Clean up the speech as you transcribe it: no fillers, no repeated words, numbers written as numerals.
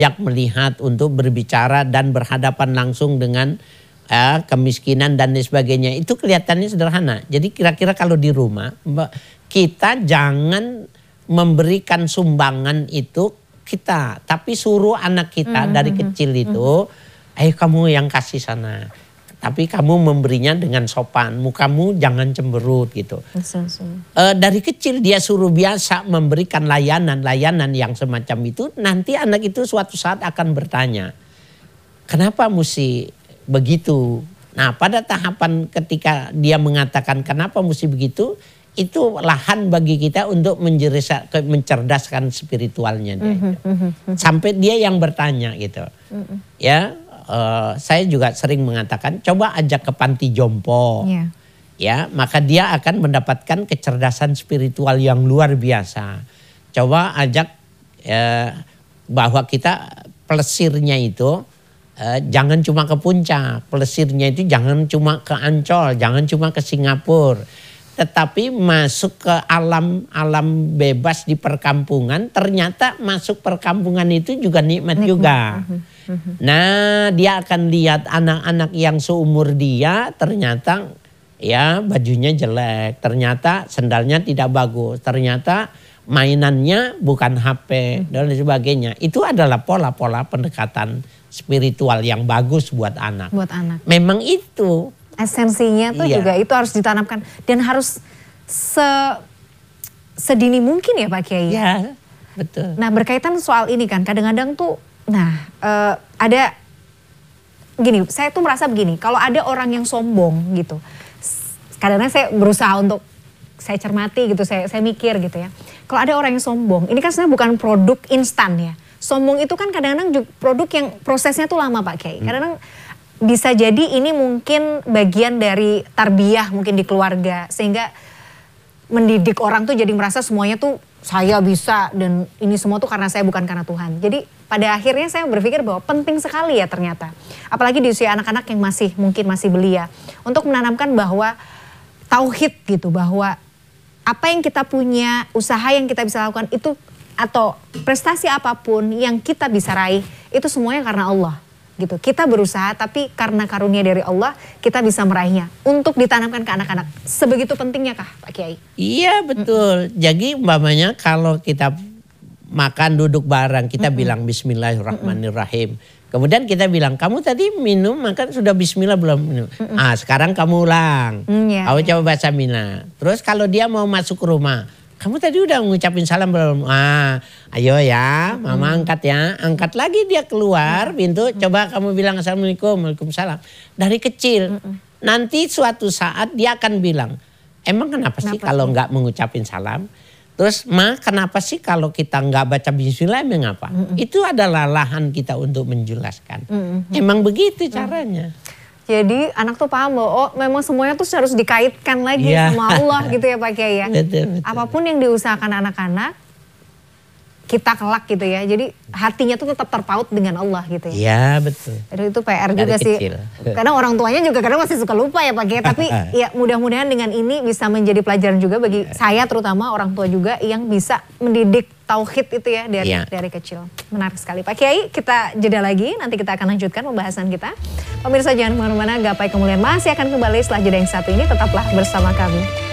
yang melihat untuk berbicara dan berhadapan langsung dengan kemiskinan dan sebagainya. Itu kelihatannya sederhana. Jadi kira-kira kalau di rumah kita jangan memberikan sumbangan itu kita, tapi suruh anak kita dari kecil itu, ayo kamu yang kasih sana. Tapi kamu memberinya dengan sopan, mukamu jangan cemberut gitu. Dari kecil dia suruh biasa memberikan layanan yang semacam itu, nanti anak itu suatu saat akan bertanya, kenapa mesti begitu? Nah, pada tahapan ketika dia mengatakan kenapa mesti begitu, itu lahan bagi kita untuk mencerdaskan spiritualnya dia. Sampai dia yang bertanya gitu. Ya, saya juga sering mengatakan coba ajak ke panti jompo. Ya, maka dia akan mendapatkan kecerdasan spiritual yang luar biasa. Coba ajak bahwa kita plesirnya itu jangan cuma ke puncak, plesirnya itu jangan cuma ke Ancol, jangan cuma ke Singapura, tetapi masuk ke alam bebas di perkampungan. Ternyata masuk perkampungan itu juga nikmat juga. Nah, dia akan lihat anak-anak yang seumur dia ternyata ya bajunya jelek, ternyata sendalnya tidak bagus, ternyata mainannya bukan HP dan sebagainya. Itu adalah pola-pola pendekatan spiritual yang bagus buat anak. Memang itu esensinya tuh juga itu harus ditanamkan dan harus sedini mungkin ya Pak Kiai. Ya, betul. Nah, berkaitan soal ini kan kadang-kadang tuh ada gini, saya tuh merasa begini, kalau ada orang yang sombong gitu. Kadang-kadang saya berusaha untuk saya cermati gitu, saya mikir gitu ya. Kalau ada orang yang sombong, ini kan sebenarnya bukan produk instan ya. Sombong itu kan kadang-kadang produk yang prosesnya tuh lama Pak Kiai. Kadang-kadang bisa jadi ini mungkin bagian dari tarbiyah mungkin di keluarga. Sehingga mendidik orang tuh jadi merasa semuanya tuh saya bisa dan ini semua tuh karena saya bukan karena Tuhan. Jadi pada akhirnya saya berpikir bahwa penting sekali ya ternyata. Apalagi di usia anak-anak yang mungkin masih belia. Untuk menanamkan bahwa tauhid gitu, bahwa apa yang kita punya, usaha yang kita bisa lakukan itu atau prestasi apapun yang kita bisa raih itu semuanya karena Allah gitu. Kita berusaha tapi karena karunia dari Allah kita bisa meraihnya. Untuk ditanamkan ke anak-anak, sebegitu pentingnya kah Pak Kiai? Iya betul. Jadi umpamanya kalau kita makan duduk bareng kita bilang Bismillahirrahmanirrahim. Kemudian kita bilang, kamu tadi minum makan sudah bismillah belum minum? Sekarang kamu ulang. Kamu coba baca mina. Terus kalau dia mau masuk ke rumah, kamu tadi udah ngucapin salam belum? Ayo ya, mama angkat ya. Angkat lagi dia keluar pintu, coba kamu bilang assalamualaikum, waalaikumsalam. Dari kecil, nanti suatu saat dia akan bilang, emang kenapa sih kalau nggak mengucapin salam? Terus kenapa sih kalau kita nggak baca bismillah emang apa? Itu adalah lahan kita untuk menjelaskan. Emang begitu caranya. Jadi anak tuh paham bahwa memang semuanya tuh harus dikaitkan lagi sama Allah gitu ya Pak Kiai ya. Betul. Apapun yang diusahakan anak-anak, kita kelak gitu ya. Jadi hatinya tuh tetap terpaut dengan Allah gitu ya. Iya betul. Jadi itu PR juga sih. Kadang orang tuanya juga kadang masih suka lupa ya Pak Kiai. Tapi ya mudah-mudahan dengan ini bisa menjadi pelajaran juga bagi saya terutama orang tua juga yang bisa mendidik tauhid itu ya dari kecil. Menarik sekali Pak Kiai. Kita jeda lagi, nanti kita akan lanjutkan pembahasan kita. Pemirsa jangan kemana-mana, Gapai Kemuliaan masih akan kembali setelah jeda yang satu ini. Tetaplah bersama kami.